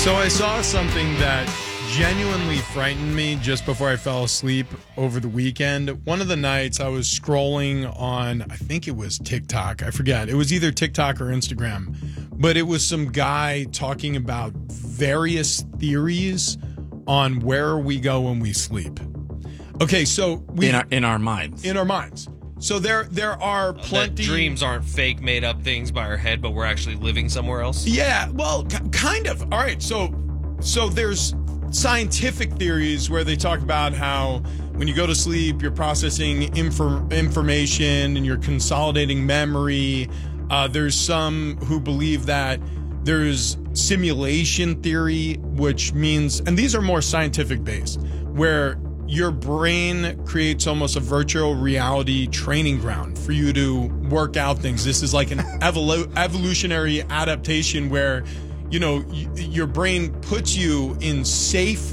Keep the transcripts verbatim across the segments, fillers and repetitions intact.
So I saw something that genuinely frightened me just before I fell asleep over the weekend. One of the nights I was scrolling on, I think it was TikTok. I forget. It was either TikTok or Instagram. But it was some guy talking about various theories on where we go when we sleep. Okay, so we in our in our minds. In our minds. So there there are plenty... That dreams aren't fake, made-up things by our head, but we're actually living somewhere else? Yeah, well, c- kind of. All right, so so there's scientific theories where they talk about how when you go to sleep, you're processing infor- information and you're consolidating memory. Uh, there's some who believe that there's simulation theory, which means, and these are more scientific-based, where your brain creates almost a virtual reality training ground for you to work out things. This is like an evolu- evolutionary adaptation where, you know, y- your brain puts you in safe,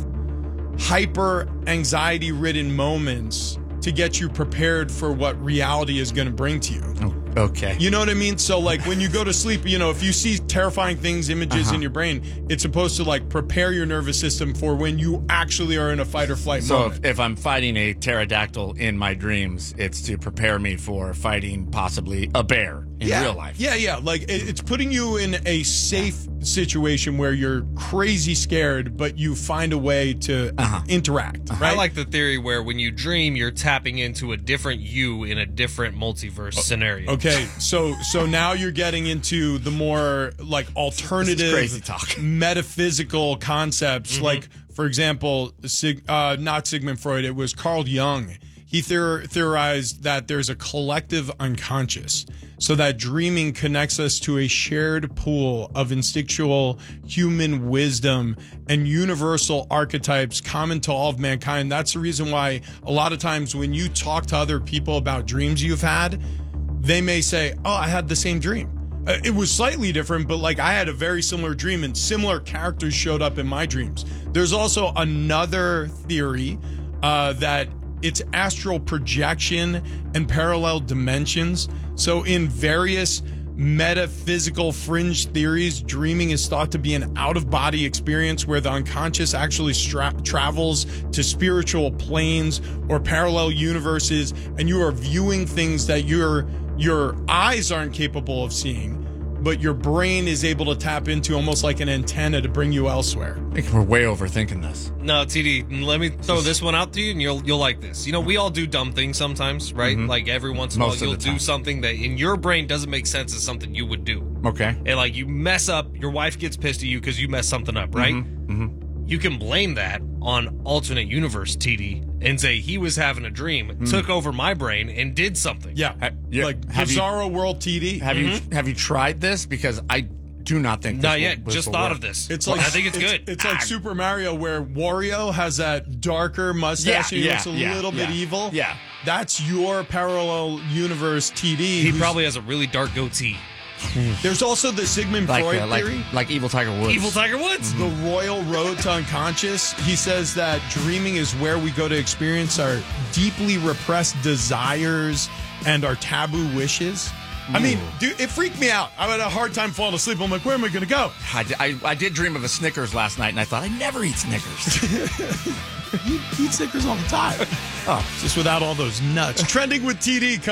hyper anxiety ridden moments to get you prepared for what reality is going to bring to you. Oh, okay. You know what I mean? So like when you go to sleep, you know, if you see terrifying things, images uh-huh. in your brain, it's supposed to like prepare your nervous system for when you actually are in a fight or flight so moment. So if, if I'm fighting a pterodactyl in my dreams, it's to prepare me for fighting possibly a bear in yeah. real life. Yeah, yeah. Like it, it's putting you in a safe situation where you're crazy scared, but you find a way to uh-huh. interact. Uh-huh. Right? I like the theory where when you dream, you're tapping into a different you in a different multiverse scenario. Okay, so so now you're getting into the more like alternative, crazy talk. metaphysical concepts. Mm-hmm. Like, for example, Sig, uh, not Sigmund Freud, it was Carl Jung. He theor- theorized that there's a collective unconscious, so that dreaming connects us to a shared pool of instinctual human wisdom and universal archetypes common to all of mankind. That's the reason why a lot of times when you talk to other people about dreams you've had, they may say, oh, I had the same dream. Uh, it was slightly different, but like I had a very similar dream and similar characters showed up in my dreams. There's also another theory uh, that it's astral projection and parallel dimensions. So in various metaphysical fringe theories, dreaming is thought to be an out-of-body experience where the unconscious actually stra- travels to spiritual planes or parallel universes, and you are viewing things that your your eyes aren't capable of seeing, but your brain is able to tap into almost like an antenna to bring you elsewhere. I think we're way overthinking this. No, T D, let me throw this one out to you, and you'll you'll like this. You know, we all do dumb things sometimes, right? Mm-hmm. Like every once in a while, Most of you'll the do time. something that in your brain doesn't make sense as something you would do. Okay. And like you mess up, your wife gets pissed at you because you messed something up, right? Mm-hmm. Mm-hmm. You can blame that on alternate universe, T D, and say he was having a dream, Mm. took over my brain, and did something. Yeah, Ha- yeah. like Have you- Bizarro World T D. Have you have you tried this? Because I do not think this Not will- yet. this Just will thought work. of this. It's like I think it's, it's good. It's like Ah, Super Mario, where Wario has that darker mustache Yeah, and he yeah, looks a yeah, little bit yeah. evil. Yeah. That's your parallel universe T D. He who's- probably has a really dark goatee. There's also the Sigmund like Freud uh, like theory. like Evil Tiger Woods. Evil Tiger Woods. The Royal Road to Unconscious. He says that dreaming is where we go to experience our deeply repressed desires and our taboo wishes. I mean, dude, it freaked me out. I had a hard time falling asleep. I'm like, where am I going to go? I, di- I, I did dream of a Snickers last night, and I thought I never eat Snickers. You eat Snickers all the time. Oh, just without all those nuts. Trending with T D.